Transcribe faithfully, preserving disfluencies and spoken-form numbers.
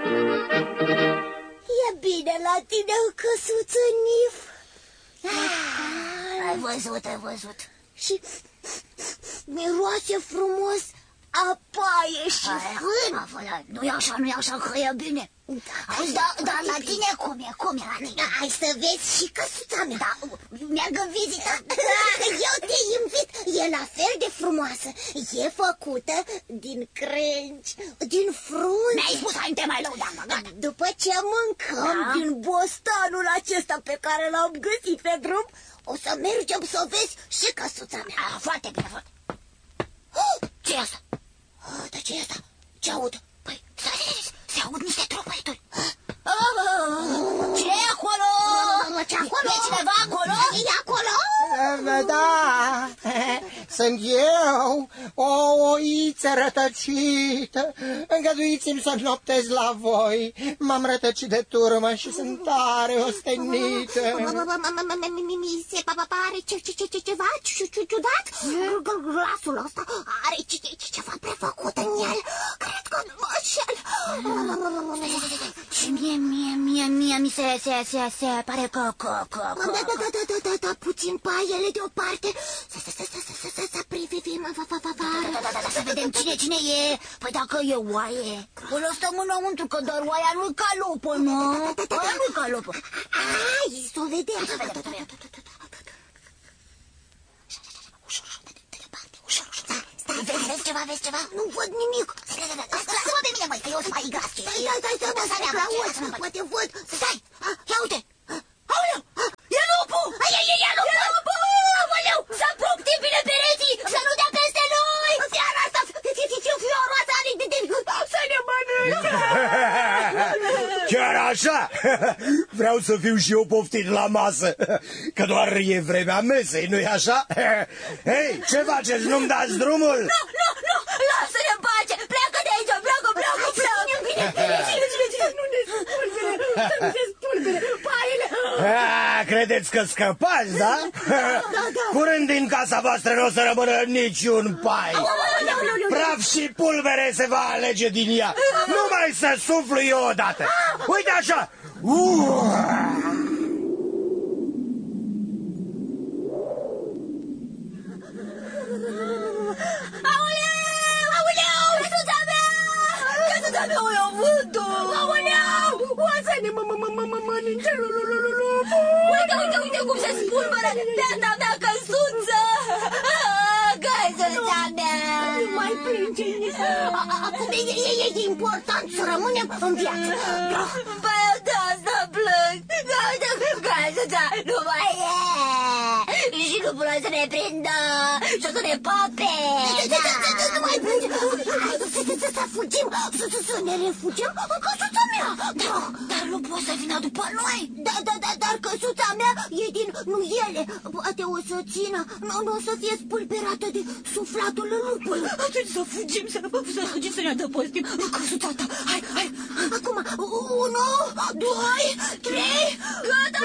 E bine la tine, căsuță Nif. Ai văzut, ai văzut. Și miroase frumos a paie și fân. Nu-i așa, nu-i așa, că e bine. Auzi, dar da, la tine cum e? Cum e la tine? Hai să vezi și căsuța mea. Da, merg în vizită. Eu te invit. E la fel de frumoasă. E făcută din crengi, din frunze. Mi-ai spus, hai, te mai lăudam. După ce mâncăm da. din bostanul acesta pe care l-am găsit pe drum, o să mergem să vezi și căsuța mea. Ah, foarte bine, foarte. Ce e asta? Dar ce e asta? Ce aud? Păi, stai, se aud niște tropăituri. Ce e acolo? Ce acolo? E cineva acolo? E acolo? Da, sunt eu, o oiță rătăcită. Îngăduiți-mi să noptez la voi. M-am rătăcit de turmă și sunt tare ostenită. Mi se pare ceva ciudat. Glasul ăsta are ceva prefăcut în el. Cred că nu mă înșel. Și mie, mie, mie, mie, mi se, se, se, se pare că, că, că, că... Da, da, da, da, da, da, puțin paiele deoparte. Să, să, să, să, să, să, să, să privim afară. Da, da, da, da, să vedem cine, cine e. Păi dacă e oaie, până stăm înăuntru, că doar oaia nu-i ca lupă, nu? Oaia nu-i ca lupă. Hai, să o vedem. Să vedem, să vedem. Ușor, ușor, de departe, ușor, ușor. Stai, vezi, vezi ceva, vezi ceva? Nu văd nimic. Lasă-mă pe mine, măi, că eu sunt mai gras. Stai, stai, stai, stai, mă, auzi, poate văd. Stai, ia uite. Aoleu, e lupul! E, e, e lupul! E lupul! Aoleu, să apropie bine pereții, să nu dea peste noi! Seara asta, fioroasa are de să ne mănânce! Chiar așa? Vreau să fiu și eu poftit la masă, că doar e vremea mesei, nu-i așa? Hei, ce faceți? Nu-mi dați drumul? Nu, nu, nu, lasă-ne în pace! Pleacă de aici, pleacă, pleacă, pleacă! Cine, cine, cine, nu ne spulbere, să nu se spulbere, paiele! A, credeți că scăpați, da? Curând din casa voastră nu o să rămână niciun pai. Praf și pulbere se va alege din ea. Numai să suflu eu odată. Uite așa! Aoleu, aoleu, căsuța mea! Căsuța mea, o iau vântul! Aoleu, o să ne mănânce lupul! Uite, uite, uite cum se spulberă beata mea căsuță! Căsuța mea! Nu mai plânge. Acum e important să rămânem în viață. Păi eu de asta plâng! Căsuța nu mai e! Și nu vreau să ne prindă și o să ne pape! Nu mai plânge. Să fugim, să ne refugiem în căsuța mea. Dar nu poți să vină după noi! Da, da, da, dar căsuța mea e din nuiele. Poate o să țină, nu o să fie spulberată de suflatul lupului. Atunci să fugim, să, să fugim, să ne adăpostim în căsuța ta. Hai, hai! Acum, unu, doi, trei, Gata!